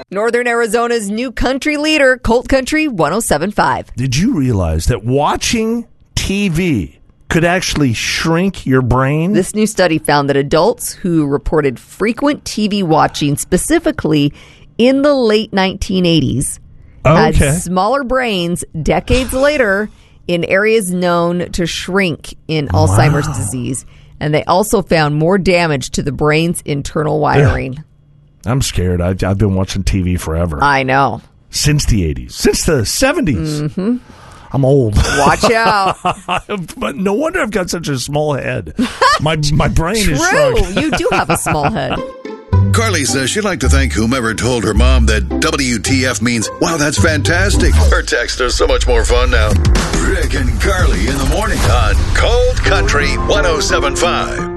Northern Arizona's new country leader, Colt Country 107.5. Did you realize that watching TV could actually shrink your brain? This new study found that adults who reported frequent TV watching, specifically in the late 1980s, had smaller brains decades later in areas known to shrink in Alzheimer's disease. And they also found more damage to the brain's internal wiring. Yeah. I'm scared. I've been watching TV forever. I know. Since the 80s. Since the 70s. Mm-hmm. I'm old. Watch out. But no wonder I've got such a small head. My brain is shrunk. True. You do have a small head. Carly says she'd like to thank whomever told her mom that WTF means, wow, that's fantastic. Her texts are so much more fun now. Rick and Carly in the morning on Cold Country 107.5.